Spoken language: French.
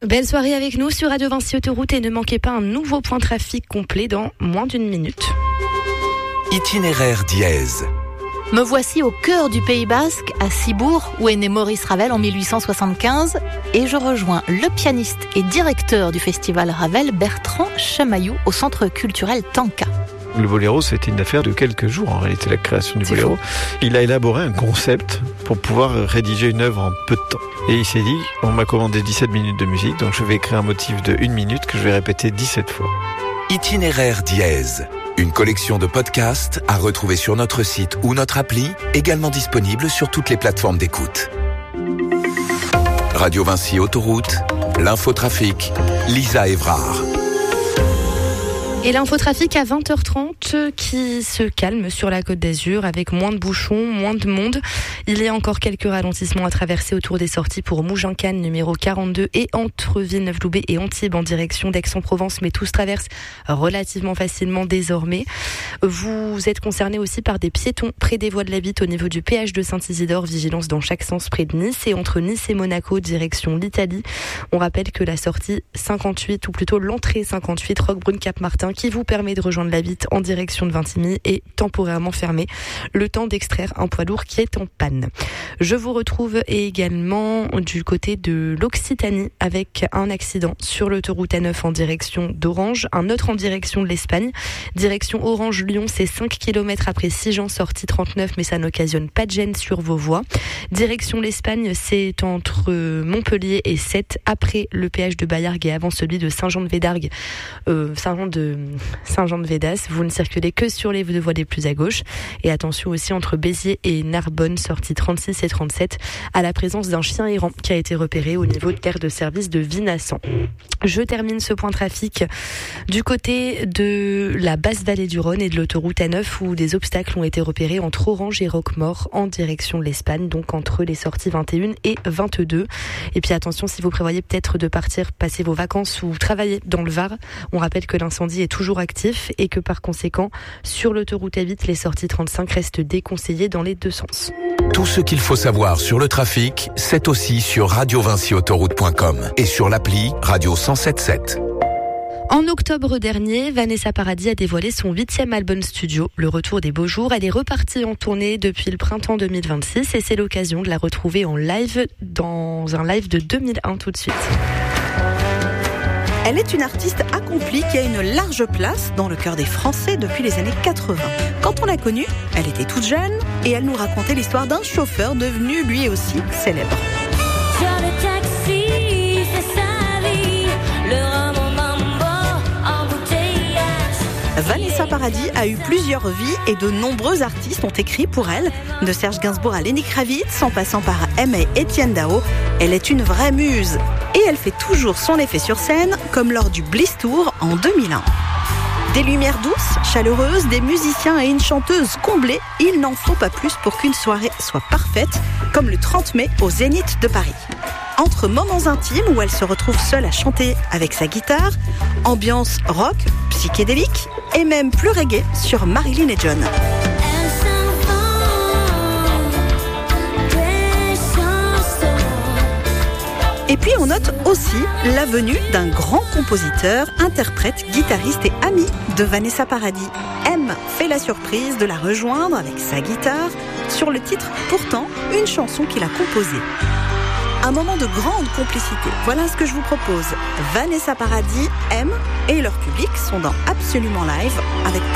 Belle soirée avec nous sur Radio Vinci Autoroute et ne manquez pas un nouveau point trafic complet dans moins d'une minute. Itinéraire dièse. Me voici au cœur du Pays Basque, à Ciboure, où est né Maurice Ravel en 1875, et je rejoins le pianiste et directeur du festival Ravel, Bertrand Chamaillou, au centre culturel Tanka. Le boléro, c'était une affaire de quelques jours, en réalité, la création du boléro. Il a élaboré un concept pour pouvoir rédiger une œuvre en peu de temps. Et il s'est dit, on m'a commandé 17 minutes de musique, donc je vais écrire un motif de 1 minute que je vais répéter 17 fois. Itinéraire dièse. Une collection de podcasts à retrouver sur notre site ou notre appli, également disponible sur toutes les plateformes d'écoute. Radio Vinci Autoroute, l'infotrafic, Lisa Évrard. Et l'infotrafic à 20h30 qui se calme sur la Côte d'Azur avec moins de bouchons, moins de monde. Il y a encore quelques ralentissements à traverser autour des sorties pour Mougins-Cannes numéro 42 et entre Villeneuve-Loubet et Antibes en direction d'Aix-en-Provence, mais tout se traverse relativement facilement désormais. Vous êtes concerné aussi par des piétons près des voies de la Bitte au niveau du péage de Saint-Isidore, vigilance dans chaque sens près de Nice et entre Nice et Monaco direction l'Italie. On rappelle que la sortie 58 ou plutôt l'entrée 58 Roquebrune-Cap-Martin qui vous permet de rejoindre la Bitte en direction de Vintimille est temporairement fermée, le temps d'extraire un poids lourd qui est en panne. Je vous retrouve également du côté de l'Occitanie avec un accident sur l'autoroute A9 en direction d'Orange, un autre en direction de l'Espagne. Direction Orange-Lyon, c'est 5 km après Sigean, sortie 39, mais ça n'occasionne pas de gêne sur vos voies. Direction l'Espagne, c'est entre Montpellier et Sète, après le péage de Baillargues et avant celui de Saint-Jean-de-Védargues, Saint-Jean-de-Védas. Vous ne circulez que sur les deux voies les plus à gauche. Et attention aussi entre Béziers et Narbonne, sortie 36 et 37, à la présence d'un chien errant qui a été repéré au niveau de l'aire de service de Vinassan. Je termine ce point trafic du côté de la basse vallée du Rhône et de l'autoroute A9 où des obstacles ont été repérés entre Orange et Roquemaure en direction de l'Espagne, donc entre les sorties 21 et 22. Et puis attention, si vous prévoyez peut-être de partir passer vos vacances ou travailler dans le Var, on rappelle que l'incendie est toujours actif et que par conséquent, sur l'autoroute A8, les sorties 35 restent déconseillées dans les deux sens. Tout ce qu'il faut savoir sur le trafic, c'est aussi sur radiovinciautoroute.com et sur l'appli Radio 107.7. En octobre dernier, Vanessa Paradis a dévoilé son 8e album studio, Le Retour des Beaux Jours. Elle est repartie en tournée depuis le printemps 2026 et c'est l'occasion de la retrouver en live dans un live de 2001 tout de suite. Elle est une artiste accomplie qui a une large place dans le cœur des Français depuis les années 80. Quand on l'a connue, elle était toute jeune et elle nous racontait l'histoire d'un chauffeur devenu lui aussi célèbre. Sur le taxi, c'est sa vie, le rhum au mambo, embouteillage. Vanessa Paradis a eu plusieurs vies et de nombreux artistes ont écrit pour elle, de Serge Gainsbourg à Lenny Kravitz, en passant par Aimé et Étienne Dao. Elle est une vraie muse et elle fait toujours son effet sur scène, comme lors du Bliss Tour en 2001. Des lumières douces, chaleureuses, des musiciens et une chanteuse comblée, il n'en faut pas plus pour qu'une soirée soit parfaite, comme le 30 mai au Zénith de Paris. Entre moments intimes où elle se retrouve seule à chanter avec sa guitare, ambiance rock, psychédélique et même plus reggae sur Marilyn et John. Et puis on note aussi la venue d'un grand compositeur, interprète, guitariste et ami de Vanessa Paradis. M fait la surprise de la rejoindre avec sa guitare sur le titre Pourtant, une chanson qu'il a composée. Un moment de grande complicité. Voilà ce que je vous propose. Vanessa Paradis, M et leur public sont dans Absolument Live avec